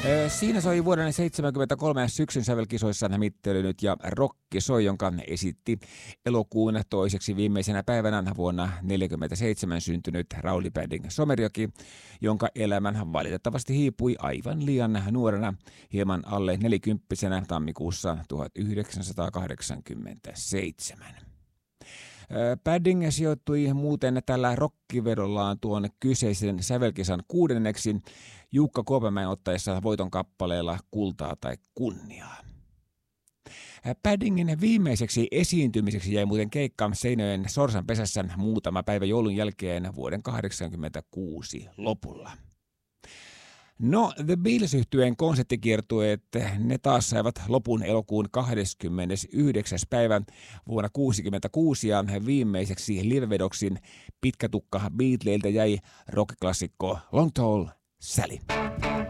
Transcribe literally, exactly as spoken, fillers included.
Siinä soi vuoden seitsemänkymmentäkolme syksyn sävelkisoissa mittelönyt ja Rokki soi, jonka esitti elokuun toiseksi viimeisenä päivänä vuonna tuhatyhdeksänsataaneljäkymmentäseitsemän syntynyt Rauli Padding Somerjoki, jonka elämän valitettavasti hiipui aivan liian nuorena, hieman alle nelikymppisenä tammikuussa tuhatyhdeksänsataakahdeksankymmentäseitsemän. Padding sijoittui muuten tällä rokkivedollaan tuon kyseisen sävelkisan kuudenneksi Jukka Kuopamäen ottaessa voiton kappaleella Kultaa tai kunniaa. Paddingin viimeiseksi esiintymiseksi jäi muuten keikka Seinäjoen Sorsan pesässä muutama päivä joulun jälkeen vuoden kahdeksankymmentäkuusi lopulla. No, The Beatles-yhtyeen konserttikiertueet, ne taas saivat lopun elokuun kahdeskymmenesyhdeksäs päivä vuonna tuhatyhdeksänsataakuusikymmentäkuusi ja viimeiseksi livevedoksin pitkä tukka Beatleiltä jäi rockklassikko Long Tall Sally.